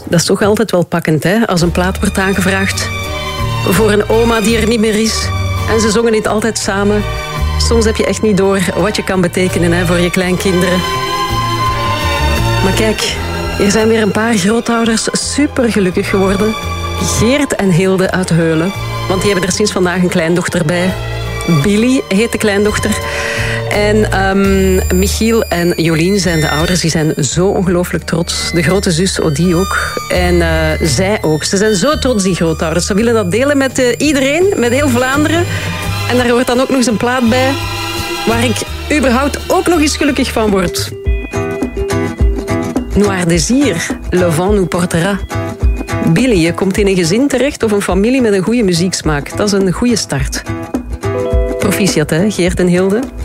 Dat is toch altijd wel pakkend, hè? Als een plaat wordt aangevraagd voor een oma die er niet meer is. En ze zongen niet altijd samen. Soms heb je echt niet door wat je kan betekenen, hè, voor je kleinkinderen. Maar kijk, hier zijn weer een paar grootouders super gelukkig geworden. Geert en Hilde uit Heulen. Want die hebben er sinds vandaag een kleindochter bij. Billy heet de kleindochter. En Michiel en Jolien zijn de ouders. Die zijn zo ongelooflijk trots. De grote zus Odie ook. En zij ook. Ze zijn zo trots, die grootouders. Ze willen dat delen met iedereen, met heel Vlaanderen. En daar hoort dan ook nog eens een plaat bij waar ik überhaupt ook nog eens gelukkig van word. Noir Désir, Le Vent nous portera. Billy, je komt in een gezin terecht of een familie met een goede muzieksmaak. Dat is een goede start. Proficiat, hè, Geert en Hilde.